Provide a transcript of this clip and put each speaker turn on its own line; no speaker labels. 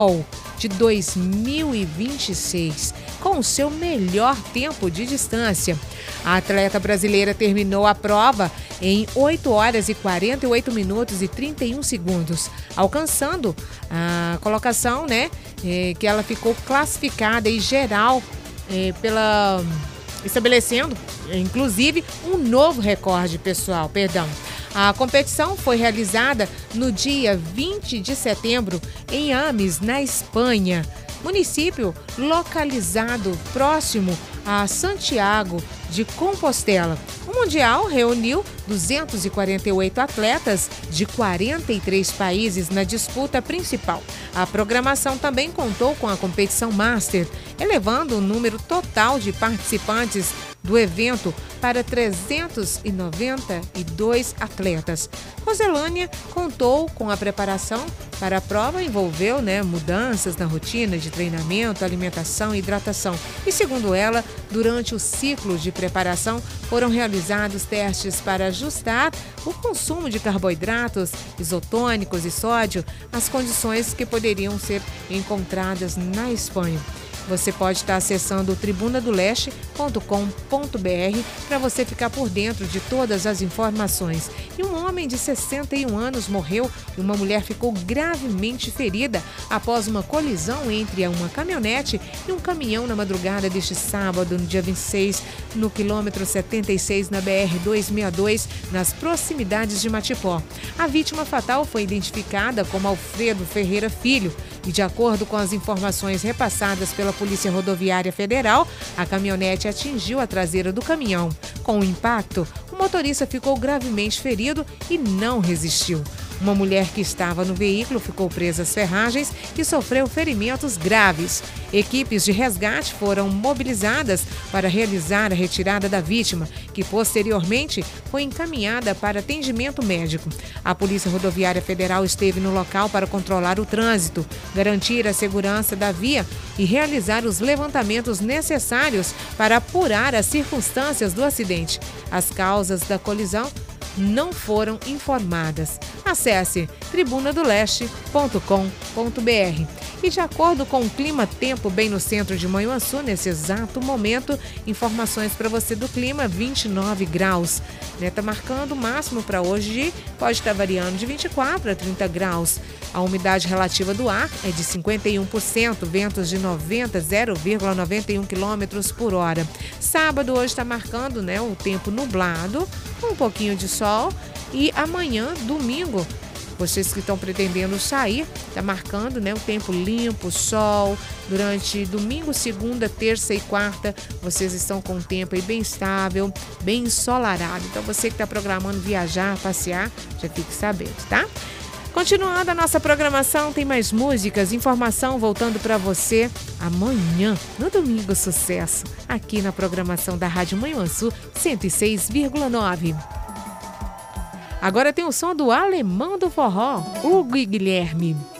de 2026, com o seu melhor tempo de distância. A atleta brasileira terminou a prova em 8 horas e 48 minutos e 31 segundos, alcançando a colocação, que ela ficou classificada em geral estabelecendo, inclusive, um novo recorde pessoal, A competição foi realizada no dia 20 de setembro em Ames, na Espanha, município localizado próximo a Santiago de Compostela. O Mundial reuniu 248 atletas de 43 países na disputa principal. A programação também contou com a competição Master, elevando o número total de participantes do evento para 392 atletas. Roselânia contou com a preparação para a prova, envolveu mudanças na rotina de treinamento, alimentação e hidratação. E segundo ela, durante o ciclo de preparação foram realizados testes para ajustar o consumo de carboidratos, isotônicos e sódio às condições que poderiam ser encontradas na Espanha. Você pode estar acessando o tribunadoleste.com.br para você ficar por dentro de todas as informações. E um homem de 61 anos morreu e uma mulher ficou gravemente ferida após uma colisão entre uma caminhonete e um caminhão na madrugada deste sábado, no dia 26, no quilômetro 76, na BR-262, nas proximidades de Matipó. A vítima fatal foi identificada como Alfredo Ferreira Filho e, de acordo com as informações repassadas pela Polícia Rodoviária Federal, a caminhonete atingiu a traseira do caminhão. Com o impacto, o motorista ficou gravemente ferido e não resistiu. Uma mulher que estava no veículo ficou presa às ferragens e sofreu ferimentos graves. Equipes de resgate foram mobilizadas para realizar a retirada da vítima, que posteriormente foi encaminhada para atendimento médico. A Polícia Rodoviária Federal esteve no local para controlar o trânsito, garantir a segurança da via e realizar os levantamentos necessários para apurar as circunstâncias do acidente. As causas da colisão não foram informadas. Acesse tribunadoleste.com.br. E de acordo com o clima-tempo bem no centro de Manhuaçu, nesse exato momento, informações para você do clima: 29 graus. Está marcando o máximo para hoje, pode estar variando de 24 a 30 graus. A umidade relativa do ar é de 51%, ventos de 0,91 km por hora. Sábado hoje está marcando o tempo nublado, com um pouquinho de sol. E amanhã, domingo, vocês que estão pretendendo sair, está marcando o tempo limpo, sol. Durante domingo, segunda, terça e quarta, vocês estão com o tempo aí bem estável, bem ensolarado. Então, você que está programando viajar, passear, já fique sabendo, tá? Continuando a nossa programação, tem mais músicas, informação voltando para você amanhã, no Domingo Sucesso, aqui na programação da Rádio Manhuaçu 106,9. Agora tem o som do Alemão do Forró, Hugo e Guilherme.